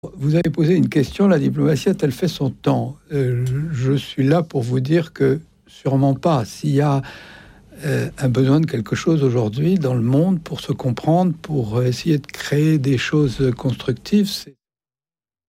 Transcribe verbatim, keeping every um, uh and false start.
Vous avez posé une question, la diplomatie a-t-elle fait son temps? Euh, je suis là pour vous dire que sûrement pas. S'il y a euh, un besoin de quelque chose aujourd'hui dans le monde pour se comprendre, pour essayer de créer des choses constructives, c'est